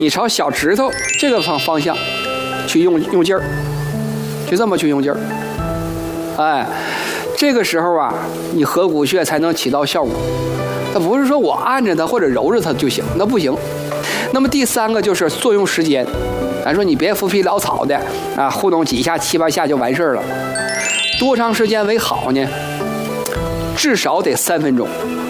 你朝小指头这个方向去用劲儿，就这么去用劲儿。哎，这个时候啊，你合谷穴才能起到效果。它不是说我按着它或者揉着它就行，那不行。那么第三个就是作用时间，咱说你别浮皮潦草的啊，糊弄几下7、8下就完事儿了。多长时间为好呢？至少得3分钟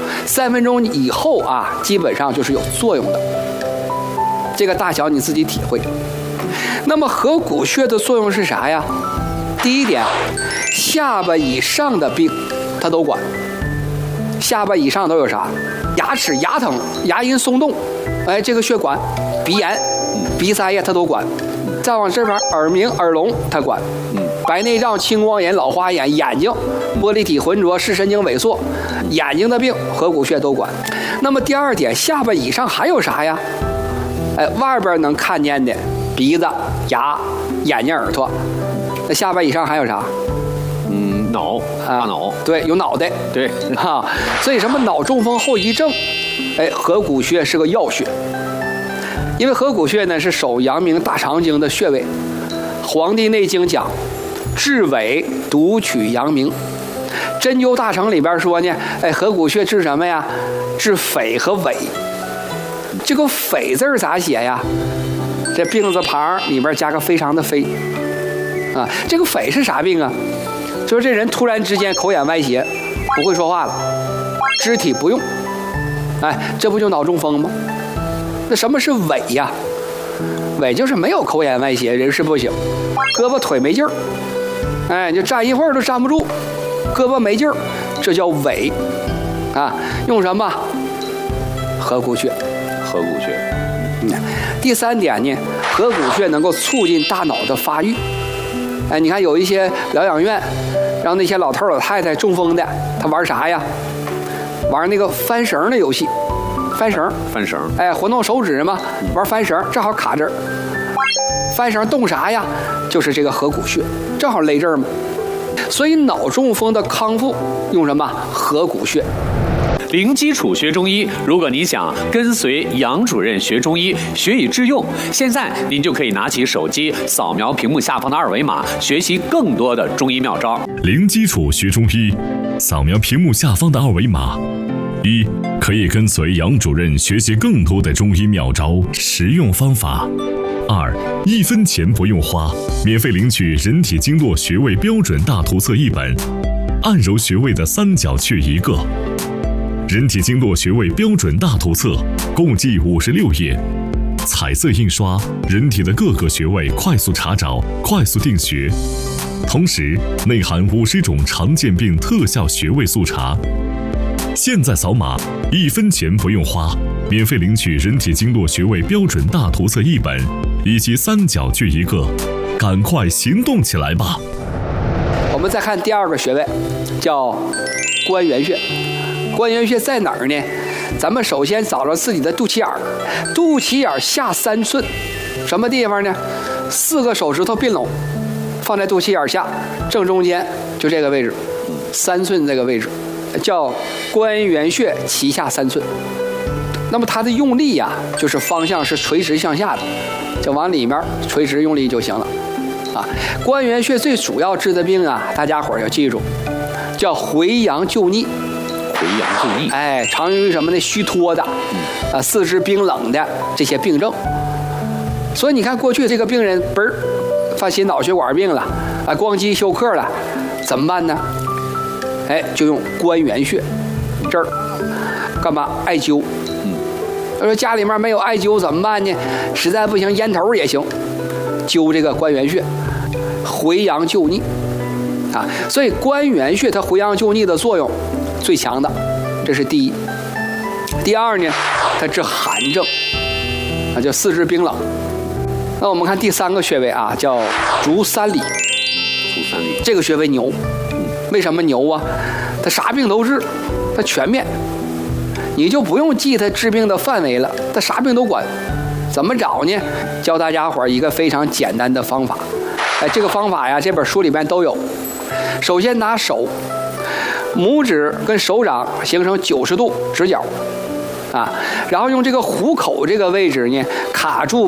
，3分钟以后啊，基本上就是有作用的。这个大小你自己体会。那么合谷穴的作用是啥呀？第一点，下巴以上的病它都管。下巴以上都有啥？牙齿牙疼、牙龈松动，哎，这个血管；鼻炎、鼻塞呀，它都管。再往这边，耳鸣、耳聋它管。白内障、青光眼、老花眼、眼睛、玻璃体浑浊、视神经萎缩，眼睛的病合谷穴都管。那么第二点，下巴以上还有啥呀？哎，外边能看见的鼻子、牙、眼睛、耳朵，那下巴以上还有啥？ 脑，大脑， 对，有脑袋， 对啊，所以什么脑中风后遗症，哎，合谷穴是个要穴，因为合谷穴呢是手阳明大肠经的穴位，《黄帝内经》讲，治伪独取阳明，《针灸大成》里边说呢，哎，合谷穴治什么呀？治匪和伪。这个匪字咋写呀？这病字旁里边加个非常的非，啊，这个匪是啥病啊？就是这人突然之间口眼歪斜，不会说话了，肢体不用，哎，这不就脑中风吗？那什么是痿呀？痿就是没有口眼歪斜，人事不省，胳膊腿没劲儿，哎，就站一会儿都站不住，胳膊没劲儿，这叫痿啊。用什么？合谷穴。 合谷穴。 第三点呢，合谷穴能够促进大脑的发育。哎，你看有一些疗养院，让那些老头老太太中风的，他玩啥呀？玩那个翻绳的游戏，翻绳，哎，活动手指嘛，玩翻绳，正好卡这儿。翻绳动啥呀？就是这个合谷穴，正好勒这儿嘛。所以脑中风的康复用什么？合谷穴。 零基础学中医，如果你想跟随杨主任学中医，学以致用，现在您就可以拿起手机扫描屏幕下方的2维码，学习更多的中医妙招。 零基础学中医，扫描屏幕下方的2维码。1. 可以跟随杨主任学习更多的中医妙招、实用方法。2. 1分钱不用花，免费领取人体经络穴位标准大图册1本，按揉穴位的3角穴1个。人体经络穴位标准大图册共计56页，彩色印刷，人体的各个穴位快速查找、快速定穴，同时内含50种常见病特效穴位速查。现在扫码，1分钱不用花，免费领取人体经络穴位标准大图册1本，以及3角穴1个，赶快行动起来吧！ 我们再看第2个穴位，叫关元穴。关元穴在哪儿呢？咱们首先找着自己的肚脐眼儿，肚脐眼下3寸，什么地方呢？4个手指头并拢，放在肚脐眼下正中间，就这个位置，3寸这个位置，叫关元穴脐下3寸。那么它的用力呀，就是方向是垂直向下的，就往里面垂直用力就行了。啊，关元穴最主要治的病啊，大家伙儿要记住，叫回阳救逆。 回阳救逆， 哎，常用于什么呢？虚脱的，四肢冰冷的这些病症。所以你看，过去这个病人嘣儿发心脑血管病了，啊，光肌休克了，怎么办呢？哎，就用关元穴这儿干嘛？艾灸。他说家里面没有艾灸怎么办呢？实在不行，烟头也行，灸这个关元穴，回阳救逆啊。所以关元穴它回阳救逆的作用最强的，这是第一。第二呢，它治寒症，啊，叫四肢冰冷。那我们看第3个穴位啊，叫足三里。 足三里这个穴位牛，为什么牛啊？它啥病都治，它全面，你就不用记它治病的范围了，它啥病都管。怎么找呢？教大家伙一个非常简单的方法。哎，这个方法呀，这本书里边都有。首先拿手。拇指跟手掌形成90度直角，啊，然后用这个虎口这个位置呢，卡住